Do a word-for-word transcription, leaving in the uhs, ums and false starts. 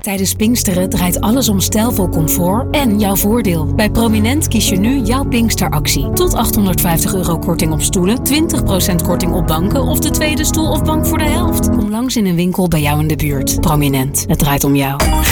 Tijdens Pinksteren draait alles om stijlvol comfort en jouw voordeel. Bij Prominent kies je nu jouw Pinksteractie. Tot achthonderdvijftig euro korting op stoelen, twintig procent korting op banken of de tweede stoel of bank voor de helft. Kom langs in een winkel bij jou in de buurt. Prominent, het draait om jou.